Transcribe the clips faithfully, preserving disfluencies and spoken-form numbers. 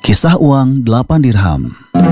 Kisah uang delapan dirham.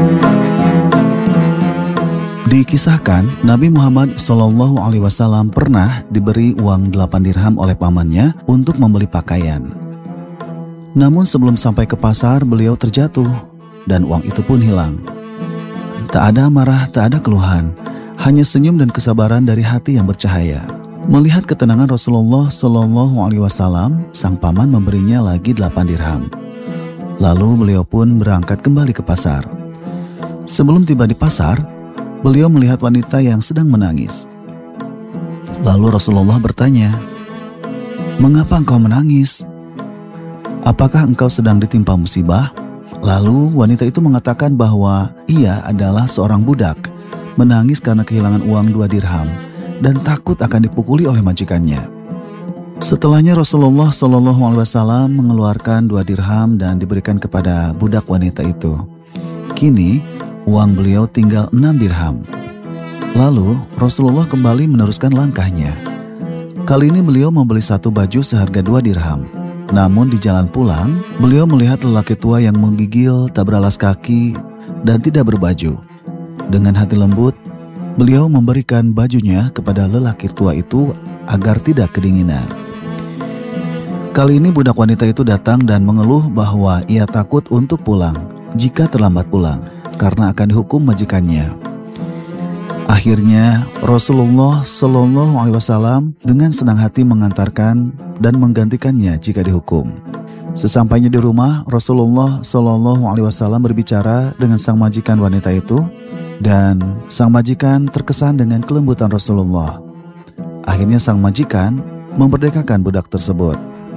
Dikisahkan Nabi Muhammad shallallahu alaihi wasallam pernah diberi uang delapan dirham oleh pamannya untuk membeli pakaian. Namun sebelum sampai ke pasar beliau terjatuh dan uang itu pun hilang. Tak ada marah, tak ada keluhan, hanya senyum dan kesabaran dari hati yang bercahaya. Melihat ketenangan Rasulullah shallallahu alaihi wasallam, sang paman memberinya lagi delapan dirham. Lalu beliau pun berangkat kembali ke pasar. Sebelum tiba di pasar, beliau melihat wanita yang sedang menangis. Lalu Rasulullah bertanya, "Mengapa engkau menangis? Apakah engkau sedang ditimpa musibah?" Lalu wanita itu mengatakan bahwa ia adalah seorang budak, menangis karena kehilangan uang dua dirham dan takut akan dipukuli oleh majikannya. Setelahnya Rasulullah shallallahu alaihi wasallam mengeluarkan dua dirham dan diberikan kepada budak wanita itu. Kini uang beliau tinggal enam dirham. Lalu Rasulullah kembali meneruskan langkahnya. Kali ini beliau membeli satu baju seharga dua dirham. Namun di jalan pulang, beliau melihat lelaki tua yang menggigil, tak beralas kaki, dan tidak berbaju. Dengan hati lembut, beliau memberikan bajunya kepada lelaki tua itu agar tidak kedinginan. Kali ini budak wanita itu datang dan mengeluh bahwa ia takut untuk pulang jika terlambat pulang karena akan dihukum majikannya. Akhirnya Rasulullah shallallahu alaihi wasallam dengan senang hati mengantarkan dan menggantikannya jika dihukum. Sesampainya di rumah, Rasulullah shallallahu alaihi wasallam berbicara dengan sang majikan wanita itu, dan sang majikan terkesan dengan kelembutan Rasulullah. Akhirnya sang majikan memerdekakan budak tersebut.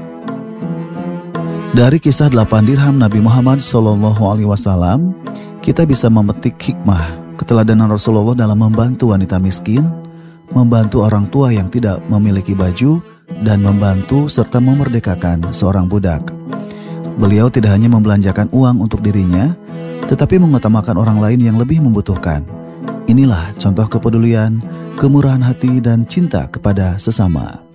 Dari kisah delapan dirham Nabi Muhammad shallallahu alaihi wasallam, kita bisa memetik hikmah keteladanan Rasulullah dalam membantu wanita miskin, membantu orang tua yang tidak memiliki baju, dan membantu serta memerdekakan seorang budak. Beliau tidak hanya membelanjakan uang untuk dirinya, tetapi mengutamakan orang lain yang lebih membutuhkan. Inilah contoh kepedulian, kemurahan hati, dan cinta kepada sesama.